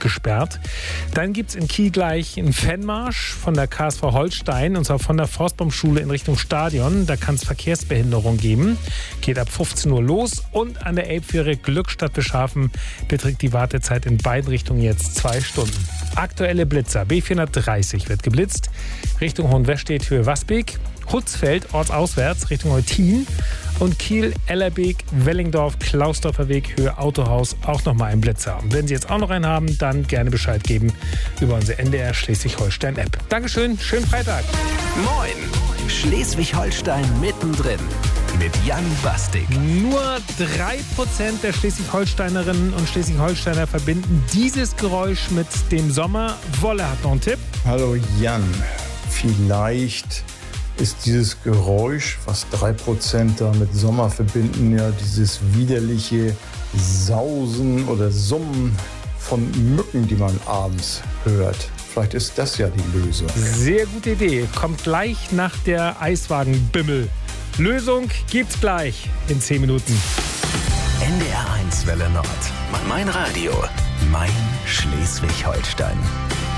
gesperrt. Dann gibt es in Kiel gleich einen Fanmarsch von der KSV Holstein, und zwar von der Forstbaumschule in Richtung Stadion. Da kann es Verkehrsbehinderung geben. Geht ab 15 Uhr los. Und an der Elbfähre Glückstadt Beschafen beträgt die Wartezeit in beiden Richtungen jetzt 2 Stunden. Aktuelle Blitzer. B430 wird geblitzt. Richtung Hohenwestedt, Höhe Wasbeek. Hutzfeld, ortsauswärts, Richtung Eutin. Und Kiel, Ellerbeek, Wellingdorf, Klausdorfer Weg, Höhe Autohaus, auch nochmal ein Blitzer. Und wenn Sie jetzt auch noch einen haben, dann gerne Bescheid geben über unsere NDR Schleswig-Holstein-App. Dankeschön, schönen Freitag. Moin, Schleswig-Holstein mittendrin mit Jan Bastik. Nur 3% der Schleswig-Holsteinerinnen und Schleswig-Holsteiner verbinden dieses Geräusch mit dem Sommer. Wolle hat noch einen Tipp. Hallo Jan, vielleicht ist dieses Geräusch, was 3% da mit Sommer verbinden, ja dieses widerliche Sausen oder Summen von Mücken, die man abends hört. Vielleicht ist das ja die Lösung. Sehr gute Idee. Kommt gleich nach der Eiswagenbimmel. Lösung gibt's gleich in 10 Minuten. NDR 1 Welle Nord. Mein Radio. Mein Schleswig-Holstein.